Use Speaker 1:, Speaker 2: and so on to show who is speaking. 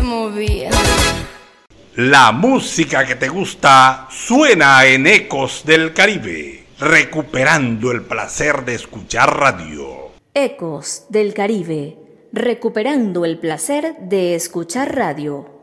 Speaker 1: movía.
Speaker 2: La música que te gusta suena en Ecos del Caribe, recuperando el placer de escuchar radio.
Speaker 3: Ecos del Caribe, recuperando el placer de escuchar radio.